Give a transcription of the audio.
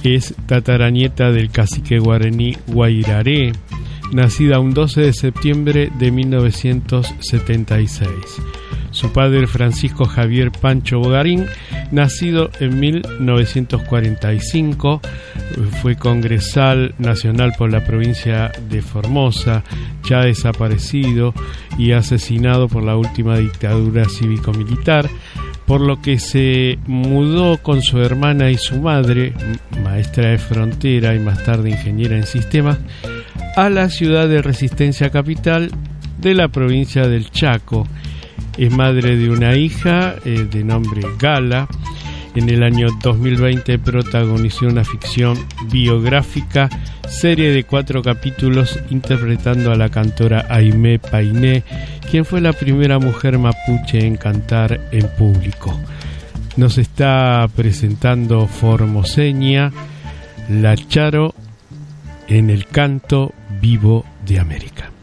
Es tataranieta del cacique guaraní Guairaré, nacida un 12 de septiembre de 1976. Su padre, Francisco Javier Pancho Bogarín, nacido en 1945, fue congresal nacional por la provincia de Formosa, ya desaparecido y asesinado por la última dictadura cívico-militar, por lo que se mudó con su hermana y su madre, maestra de frontera y más tarde ingeniera en sistemas, a la ciudad de Resistencia capital de la provincia del Chaco. Es madre de una hija de nombre Gala. En el año 2020 protagonizó una ficción biográfica, serie de 4 capítulos, interpretando a la cantora Aimé Painé, quien fue la primera mujer mapuche en cantar en público. Nos está presentando formoseña La Charo en el canto vivo de América.